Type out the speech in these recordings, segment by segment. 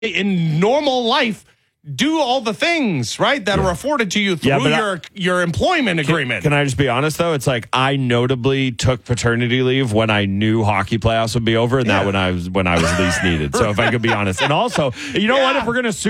in normal life do all the things, right, that are afforded to you through your employment agreement. Can I just be honest, though? It's like I notably took paternity leave when I knew hockey playoffs would be over, and that when I was least needed. So if I could be honest. And also, you know what? If we're going to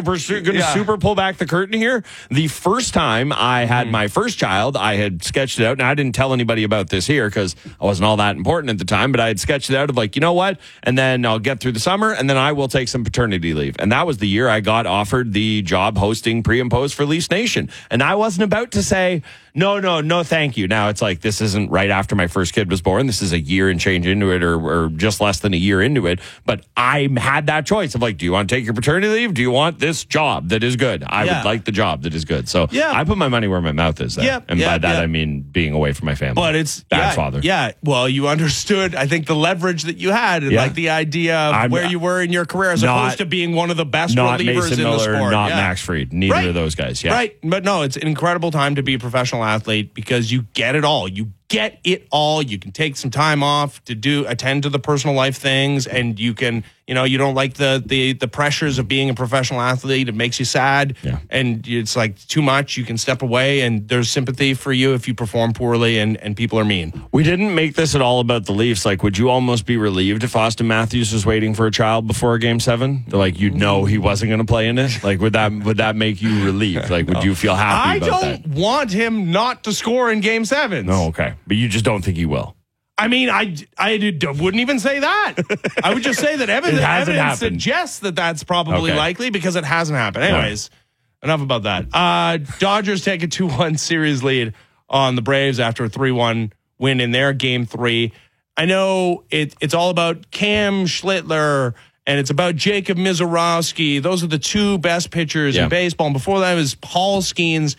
super pull back the curtain here, the first time I had my first child, I had sketched it out, and I didn't tell anybody about this here because I wasn't all that important at the time, but I had sketched it out of like, you know what? And then I'll get through the summer, and then I will take some paternity leave. And that was the year I got offered the job hosting pre and post for Leafs Nation. And I wasn't about to say, no, thank you. Now it's like, this isn't right after my first kid was born. This is a year and change into it or just less than a year into it. But I had that choice of like, do you want to take your paternity leave? Do you want this job that is good? I would like the job that is good. So I put my money where my mouth is there. And by that, I mean being away from my family. But it's bad father. Yeah. Well, you understood, I think, the leverage that you had and like the idea of where you were in your career as opposed to being one of the best relievers Mason in Miller, the sport. Not Max Fried. Neither of those guys. Yeah. Right. But no, it's an incredible time to be a professional athlete because you get it all. You get it all. You can take some time off to attend to the personal life things, and you can, you don't like the pressures of being a professional athlete. It makes you sad, and it's like too much. You can step away, and there's sympathy for you if you perform poorly and people are mean. We didn't make this at all about the Leafs. Like, would you almost be relieved if Austin Matthews was waiting for a child before Game 7? Like, you'd know he wasn't going to play in it. Like, would that make you relieved? Like, would you feel happy about that? I don't want him not to score in Game 7. No, okay. But you just don't think he will. I mean, I wouldn't even say that. I would just say that evidence suggests that that's probably likely because it hasn't happened. Anyways, enough about that. Dodgers take a 2-1 series lead on the Braves after a 3-1 win in their Game 3. I know it's all about Cam Schlittler and it's about Jacob Mizorowski. Those are the two best pitchers in baseball. And before that was Paul Skeens.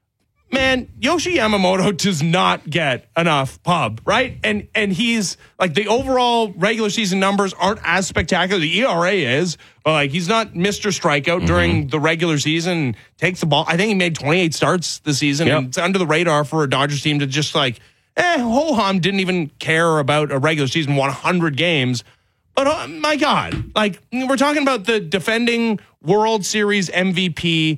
Man, Yoshi Yamamoto does not get enough pub, right? And he's like the overall regular season numbers aren't as spectacular. The ERA is, but like he's not Mr. Strikeout during the regular season. Takes the ball. I think he made 28 starts this season. And it's under the radar for a Dodgers team to just like, ho-hum, didn't even care about a regular season, won 100 games. But my God, like we're talking about the defending World Series MVP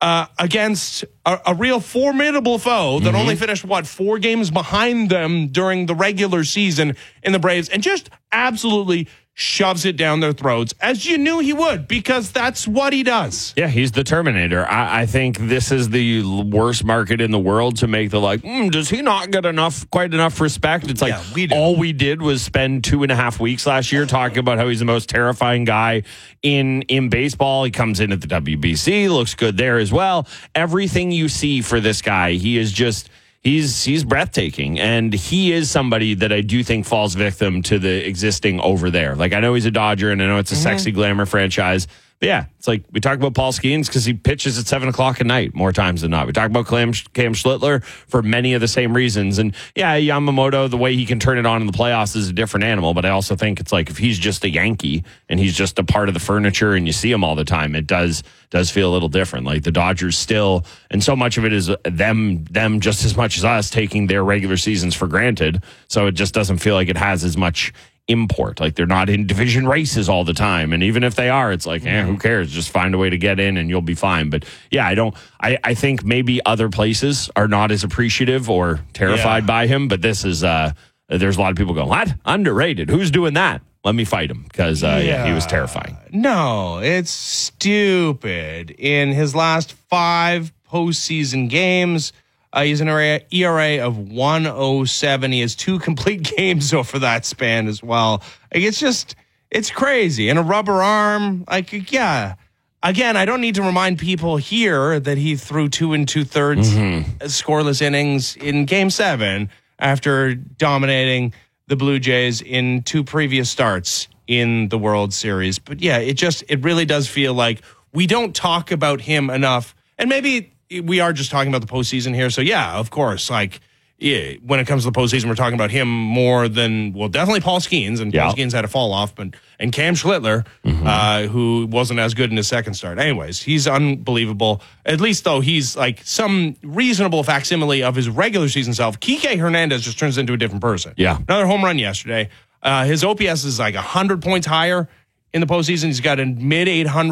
against a real formidable foe that only finished, 4 games behind them during the regular season in the Braves and just absolutely shoves it down their throats, as you knew he would, because that's what he does. Yeah, he's the Terminator. I think this is the worst market in the world to make the does he not get quite enough respect? It's like all we did was spend 2.5 weeks last year talking about how he's the most terrifying guy in baseball. He comes in at the WBC, looks good there as well. Everything you see for this guy, he is just... He's breathtaking, and he is somebody that I do think falls victim to the existing over there. Like, I know he's a Dodger, and I know it's a sexy glamour franchise. But yeah, it's like we talk about Paul Skeens because he pitches at 7 o'clock at night more times than not. We talk about Cam Schlittler for many of the same reasons. And yeah, Yamamoto, the way he can turn it on in the playoffs is a different animal. But I also think it's like if he's just a Yankee and he's just a part of the furniture and you see him all the time, it does feel a little different. Like the Dodgers still, and so much of it is them just as much as us taking their regular seasons for granted. So it just doesn't feel like it has as much import. Like they're not in division races all the time, and even if they are, it's like who cares, just find a way to get in and you'll be fine. But yeah, I think maybe other places are not as appreciative or terrified by him, but this is there's a lot of people going, what? Underrated, who's doing that? Let me fight him, because he was terrifying. No, it's stupid. In his last 5 postseason games, he's an ERA of 1.07. He has 2 complete games over that span as well. Like, it's crazy. And a rubber arm, again, I don't need to remind people here that he threw 2 2/3 scoreless innings in Game 7 after dominating the Blue Jays in 2 previous starts in the World Series. But yeah, it really does feel like we don't talk about him enough. And maybe we are just talking about the postseason here. So yeah, of course, when it comes to the postseason, we're talking about him more than, definitely Paul Skeens, and Paul Skeens had a fall off, and Cam Schlittler, who wasn't as good in his second start. Anyways, he's unbelievable. At least though, he's like some reasonable facsimile of his regular season self. Kike Hernandez just turns into a different person. Yeah. Another home run yesterday. His OPS is like 100 points higher in the postseason. He's got a mid 800